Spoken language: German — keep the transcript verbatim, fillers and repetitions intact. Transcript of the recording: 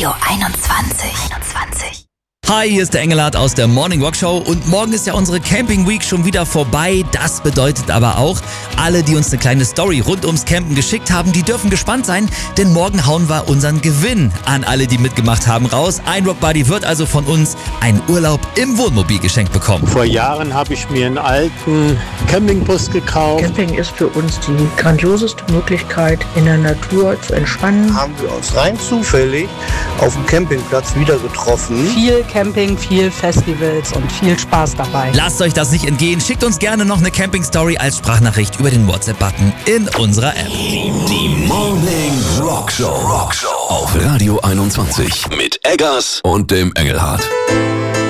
Radio einundzwanzig. einundzwanzig. Hi, hier ist der Engelhardt aus der Morning Rock Show und morgen ist ja unsere Camping Week schon wieder vorbei. Das bedeutet aber auch, alle, die uns eine kleine Story rund ums Campen geschickt haben, die dürfen gespannt sein, denn morgen hauen wir unseren Gewinn an alle, die mitgemacht haben, raus. Ein Rock Buddy wird also von uns einen Urlaub im Wohnmobil geschenkt bekommen. Vor Jahren habe ich mir einen alten Campingbus gekauft. Camping ist für uns die grandioseste Möglichkeit, in der Natur zu entspannen. Haben wir uns rein zufällig auf dem Campingplatz wieder getroffen. Viel Camping, viel Festivals und viel Spaß dabei. Lasst euch das nicht entgehen. Schickt uns gerne noch eine Camping-Story als Sprachnachricht über den WhatsApp-Button in unserer App. Die Morning Rock Show. Rock Show auf Radio einundzwanzig mit Eggers und dem Engelhardt.